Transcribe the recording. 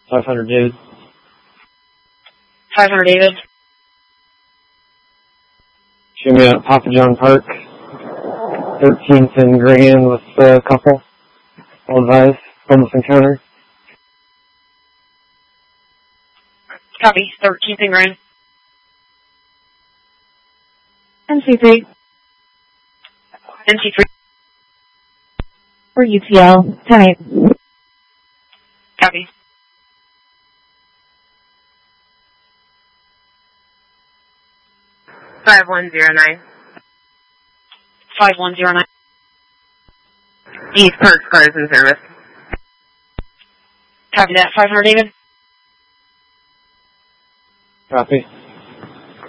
500 David. 500 David. Show me at Papa John Park. 13th and Grand with a couple. All advised. Almost encounter. Copy. 13th and Grand. MC3. MC3. For UTL. 10-8. Copy. Five 5109. 5109. East Park cars in service. Copy that. 500 David. Copy.